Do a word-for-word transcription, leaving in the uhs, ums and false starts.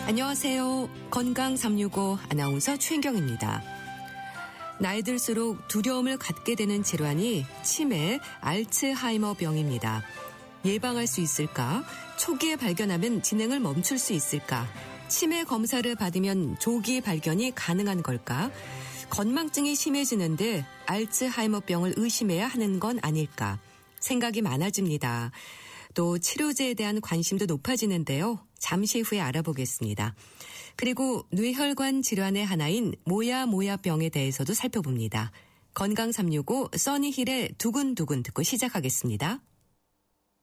안녕하세요. 건강 삼육오 아나운서 최인경입니다. 나이 들수록 두려움을 갖게 되는 질환이 치매, 알츠하이머병입니다. 예방할 수 있을까? 초기에 발견하면 진행을 멈출 수 있을까? 치매 검사를 받으면 조기 발견이 가능한 걸까? 건망증이 심해지는데 알츠하이머병을 의심해야 하는 건 아닐까? 생각이 많아집니다. 또 치료제에 대한 관심도 높아지는데요. 잠시 후에 알아보겠습니다. 그리고 뇌혈관 질환의 하나인 모야모야병에 대해서도 살펴봅니다. 건강 삼육오 써니힐의 두근두근 듣고 시작하겠습니다.